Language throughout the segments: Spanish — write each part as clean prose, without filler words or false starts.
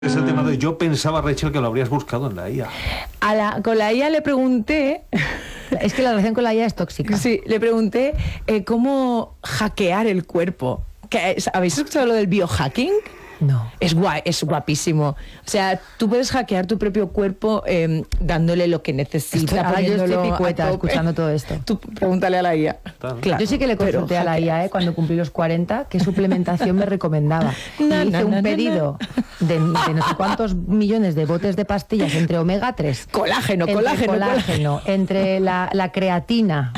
Es el tema de yo pensaba, Rachel, que lo habrías buscado en la IA. Con la IA le pregunté... Es que la relación con la IA es tóxica. Sí, le pregunté cómo hackear el cuerpo. ¿Habéis escuchado lo del biohacking? No. Es guay, es guapísimo. O sea, tú puedes hackear tu propio cuerpo dándole lo que necesita. Ahora yo estoy poniéndolo picueta a tope. escuchando todo esto. Tú pregúntale a la IA. Claro. Yo sí que le consulté a la IA cuando cumplí los 40 qué suplementación me recomendaba. Y hice un pedido de no sé cuántos millones de botes de pastillas entre omega 3. Colágeno, entre la creatina.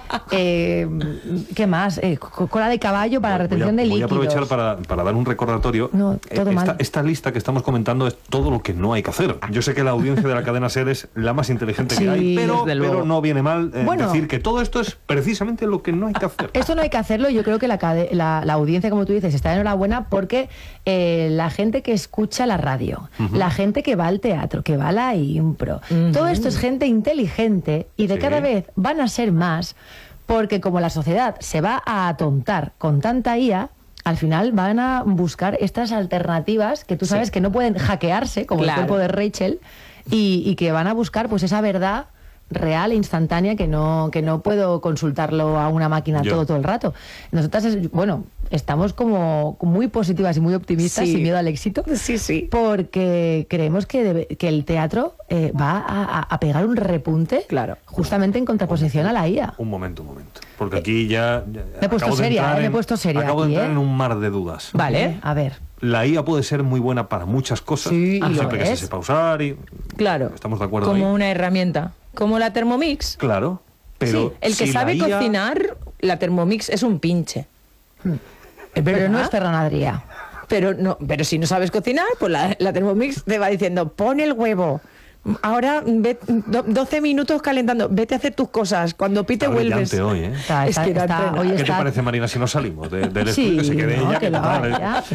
¿Qué más? Cola de caballo para retención de líquidos. Voy a aprovechar para dar un recordatorio. No, todo mal. Esta lista que estamos comentando es todo lo que no hay que hacer. Yo sé que la audiencia de la cadena SER es la más inteligente que hay, pero no viene mal decir que todo esto es precisamente lo que no hay que hacer. Esto no hay que hacerlo. Yo creo que la audiencia, como tú dices, está de enhorabuena porque la gente que escucha la radio, la gente que va al teatro, que va a la impro, todo esto es gente inteligente y de cada vez van a ser más, porque como la sociedad se va a atontar con tanta IA, al final van a buscar estas alternativas que tú sabes que no pueden hackearse, como el cuerpo de Rachel, y que van a buscar pues esa verdad real e instantánea que no puedo consultarlo a una máquina todo el rato. Nosotras, estamos como muy positivas y muy optimistas, sin miedo al éxito, porque creemos que el teatro va a pegar un repunte, justamente en contraposición a la IA. Un momento, porque aquí ya me he puesto seria, acabo de entrar en un mar de dudas. Vale, a ver. La IA puede ser muy buena para muchas cosas, siempre que se sepa usar y... Claro. Estamos de acuerdo como ahí. Una herramienta. Como la Thermomix. Claro, pero... Sí, el que sabe cocinar, la Thermomix es un pinche. Pero no es ferranadería. Pero si no sabes cocinar, pues la Thermomix te va diciendo, pon el huevo. Ahora 12 minutos calentando, vete a hacer tus cosas, cuando pite vuelves. Hoy, ¿eh? ¿Qué te parece, Marina, si no salimos del estudio que se quede ella?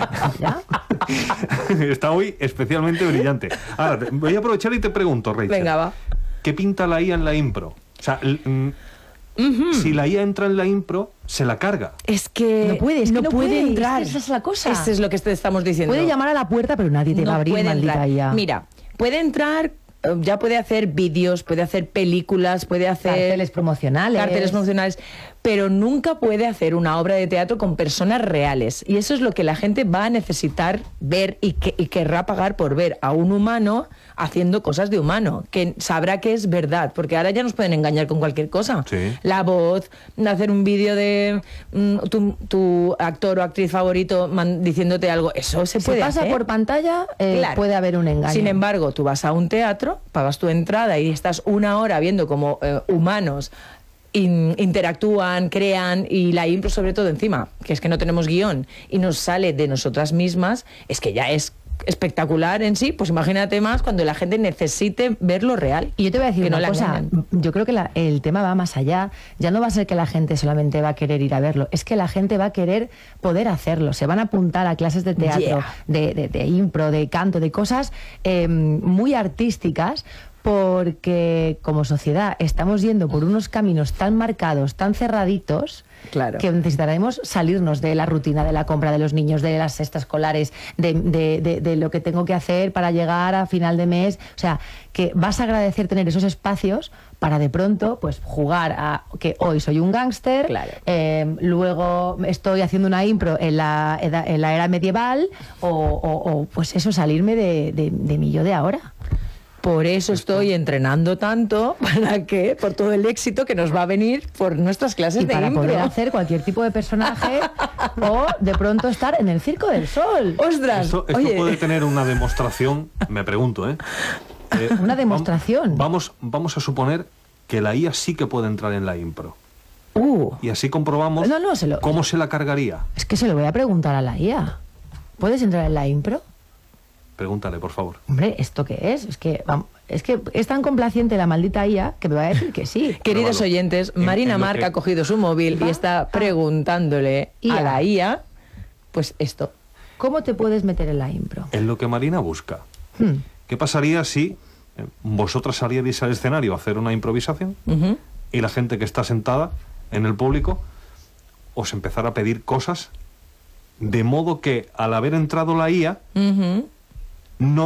Está hoy especialmente brillante. Ahora, voy a aprovechar y te pregunto, Rachel. Venga, va. ¿Qué pinta la IA en la impro? O sea, si la IA entra en la impro, se la carga. Es que no puede entrar. Esa es la cosa. Eso es lo que te estamos diciendo. Puede llamar a la puerta, pero nadie te va a abrir, maldita IA. Mira, puede entrar... Ya puede hacer vídeos, puede hacer películas, puede hacer... Carteles promocionales, pero nunca puede hacer una obra de teatro con personas reales. Y eso es lo que la gente va a necesitar ver y querrá pagar por ver a un humano haciendo cosas de humano, que sabrá que es verdad, porque ahora ya nos pueden engañar con cualquier cosa. Sí. La voz, hacer un vídeo de tu actor o actriz favorito diciéndote algo, eso se puede hacer. Si pasa por pantalla, puede haber un engaño. Sin embargo, tú vas a un teatro, pagas tu entrada y estás una hora viendo cómo humanos interactúan, crean, y la impro sobre todo encima, que es que no tenemos guión y nos sale de nosotras mismas, es que ya es espectacular en sí. Pues imagínate más cuando la gente necesite ver lo real. Y yo te voy a decir una cosa, yo creo que el tema va más allá. Ya no va a ser que la gente solamente va a querer ir a verlo, es que la gente va a querer poder hacerlo. Se van a apuntar a clases de teatro, de impro, de canto, de cosas muy artísticas, porque como sociedad estamos yendo por unos caminos tan marcados, tan cerraditos, que necesitaremos salirnos de la rutina de la compra de los niños, de las cestas escolares, de lo que tengo que hacer para llegar a final de mes. O sea, que vas a agradecer tener esos espacios para de pronto pues jugar a que hoy soy un gángster, luego estoy haciendo una impro en la era medieval, o pues eso, salirme de mi yo de ahora. Por eso estoy entrenando tanto, por todo el éxito que nos va a venir por nuestras clases de impro. Y para poder hacer cualquier tipo de personaje o de pronto estar en el Circo del Sol. ¡Ostras! Esto puede tener una demostración, me pregunto, una demostración. Vamos a suponer que la IA sí que puede entrar en la impro. Y así comprobamos cómo se la cargaría. Es que se lo voy a preguntar a la IA. ¿Puedes entrar en la impro? Pregúntale, por favor. Hombre, ¿esto qué es? Es que es tan complaciente la maldita IA que me va a decir que sí. Queridos oyentes, Marina Marca ha cogido su móvil y está preguntándole a la IA, pues esto. ¿Cómo te puedes meter en la impro? Es lo que Marina busca. ¿Qué pasaría si vosotras salierais al escenario a hacer una improvisación y la gente que está sentada en el público os empezara a pedir cosas, de modo que al haber entrado la IA... no